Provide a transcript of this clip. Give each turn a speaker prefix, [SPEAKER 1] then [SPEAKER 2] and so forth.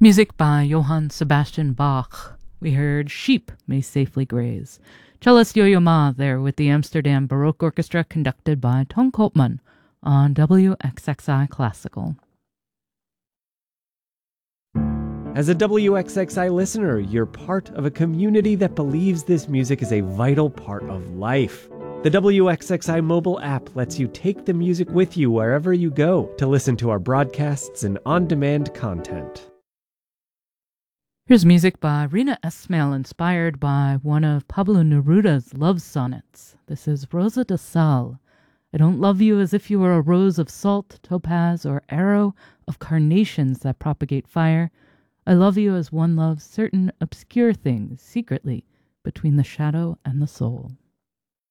[SPEAKER 1] Music by Johann Sebastian Bach. We heard Sheep May Safely Graze. Cellist Yo-Yo Ma there with the Amsterdam Baroque Orchestra conducted by Ton Koopman on WXXI Classical.
[SPEAKER 2] As a WXXI listener, you're part of a community that believes this music is a vital part of life. The WXXI mobile app lets you take the music with you wherever you go to listen to our broadcasts and on-demand content.
[SPEAKER 1] Here's music by Rina Esmail inspired by one of Pablo Neruda's love sonnets. This is Rosa de Sal. I don't love you as if you were a rose of salt, topaz, or arrow of carnations that propagate fire. I love you as one loves certain obscure things secretly between the shadow and the soul.